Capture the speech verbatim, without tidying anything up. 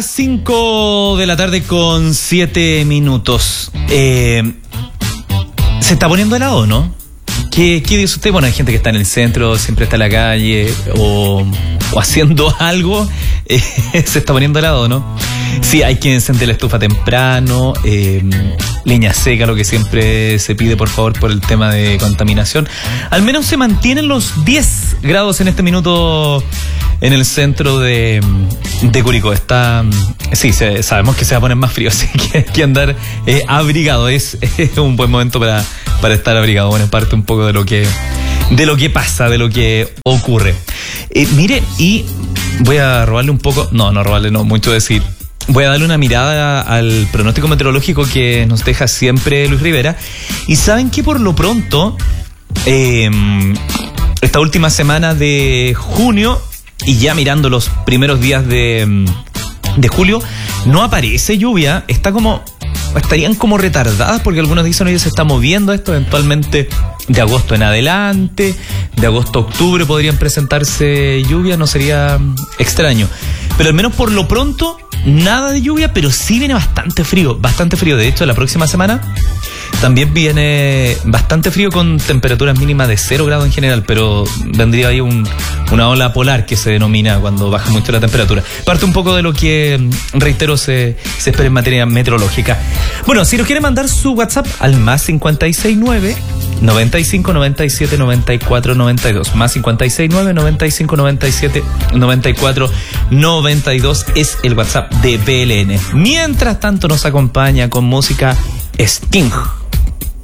cinco de la tarde con siete minutos. Eh, se está poniendo helado, ¿no? ¿Qué, ¿Qué dice usted? Bueno, hay gente que está en el centro, siempre está en la calle o, o haciendo algo. Eh, se está poniendo helado, ¿no? Sí, hay que encender la estufa temprano, eh, leña seca, lo que siempre se pide, por favor, por el tema de contaminación. Al menos se mantienen los diez grados en este minuto en el centro de, de Curicó. Está, sí, se, sabemos que se va a poner más frío, así que hay que andar eh, abrigado. Es, es un buen momento para, para estar abrigado. Bueno, es parte un poco de lo que, de lo que pasa, de lo que ocurre. Eh, mire, y voy a robarle un poco, no, no robarle, no, mucho decir. Voy a darle una mirada al pronóstico meteorológico que nos deja siempre Luis Rivera. Y saben que por lo pronto, eh, esta última semana de junio y ya mirando los primeros días de, de julio, no aparece lluvia. Está como, estarían como retardadas porque algunos dicen que se está moviendo esto eventualmente de agosto en adelante, de agosto a octubre podrían presentarse lluvias, no sería extraño. Pero al menos por lo pronto, nada de lluvia, pero sí viene bastante frío, bastante frío. De hecho, la próxima semana también viene bastante frío con temperaturas mínimas de cero grados en general, pero vendría ahí un, una ola polar que se denomina cuando baja mucho la temperatura. Parte un poco de lo que, reitero, se, se espera en materia meteorológica. Bueno, si nos quiere mandar su WhatsApp al más cincuenta y seis nueve, noventa y cinco, noventa y siete, noventa y cuatro, noventa y dos, más cincuenta y seis nueve, noventa y cinco, noventa y siete, noventa y cuatro, noventa y dos es el WhatsApp de B L N. Mientras tanto nos acompaña con música Sting.